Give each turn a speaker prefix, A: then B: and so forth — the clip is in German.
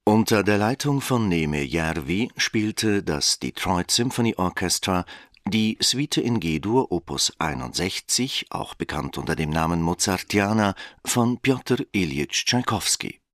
A: Unter der Leitung von Neeme Järvi spielte das Detroit Symphony Orchestra die Suite in G-Dur Opus 61, auch bekannt unter dem Namen Mozartiana, von Pjotr Iljitsch Tschaikowski